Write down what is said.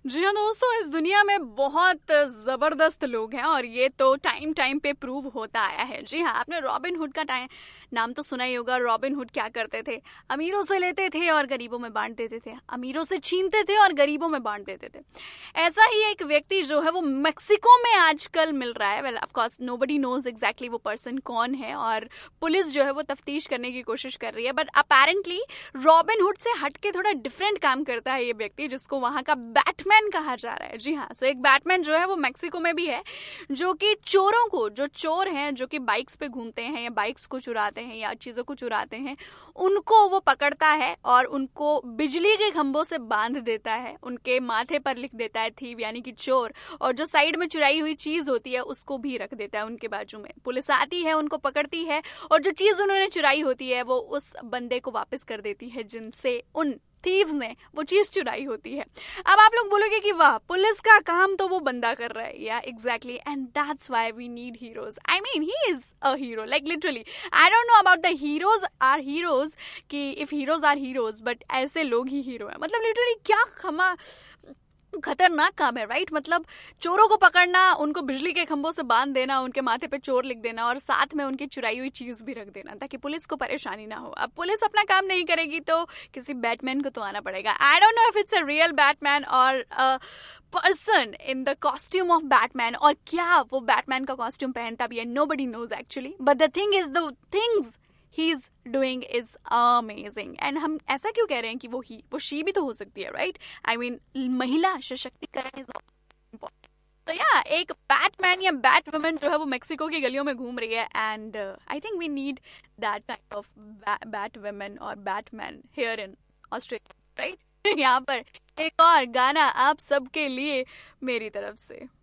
जी हाँ दोस्तों, इस दुनिया में बहुत जबरदस्त लोग हैं और ये तो टाइम टाइम पे प्रूव होता आया है। जी हाँ, आपने रॉबिन हुड का नाम तो सुना ही होगा। रॉबिन हुड क्या करते थे? अमीरों से लेते थे और गरीबों में बांट देते थे, अमीरों से छीनते थे और गरीबों में बांट देते थे। ऐसा ही एक व्यक्ति जो है वो मेक्सिको में आजकल मिल रहा है। Well of course nobody knows exactly वो पर्सन कौन है और पुलिस जो है वो तफ्तीश करने की कोशिश कर रही है। बट अपेरेंटली रॉबिन हुड से हटके थोड़ा डिफरेंट काम करता है ये व्यक्ति, जिसको वहां का बैटमैन कहा जा रहा है। जी हाँ, सो एक बैटमैन जो है वो मेक्सिको में भी है, जो कि चोरों को, जो चोर हैं जो कि बाइक्स पे घूमते हैं या बाइक्स को चुराते हैं या चीजों को चुराते हैं, उनको वो पकड़ता है और उनको बिजली के खंभों से बांध देता है। उनके माथे पर लिख देता है थीव यानी कि चोर, और जो साइड में चुराई हुई चीज होती है उसको भी रख देता है उनके बाजू में। पुलिस आती है, उनको पकड़ती है और जो चीज उन्होंने चुराई होती है वो उस बंदे को वापस कर देती है जिनसे उन थीव्स ने वो चीज चुराई होती है। अब आप लोग बोलोगे कि वाह, पुलिस का काम तो वो बंदा कर रहा है। या exactly, and that's why we need heroes. I mean he is a hero, like literally. I don't know about the heroes are heroes कि if heroes are heroes, but ऐसे लोग ही हीरो है। मतलब लिटरली क्या खतरनाक काम है, राइट? मतलब चोरों को पकड़ना, उनको बिजली के खंभों से बांध देना, उनके माथे पे चोर लिख देना और साथ में उनकी चुराई हुई चीज भी रख देना ताकि पुलिस को परेशानी ना हो। अब पुलिस अपना काम नहीं करेगी तो किसी बैटमैन को तो आना पड़ेगा। I don't know if it's a real Batman और person in the costume of Batman, और क्या वो बैटमैन का कॉस्ट्यूम पहनता भी है, nobody knows actually. But the thing is, the things he is doing is amazing. And हम ऐसा क्यों कह रहे हैं कि वो शी भी तो हो सकती है, राइट? आई मीन महिला सशक्तिकरण इज इम्पोर्टेंट। तो या एक बैटमैन या बैट वुमन जो है वो मेक्सिको की गलियों में घूम रही है, and I think we need that kind of bat woman और Batman here in Australia, right? यहाँ पर एक और गाना आप सबके लिए मेरी तरफ से।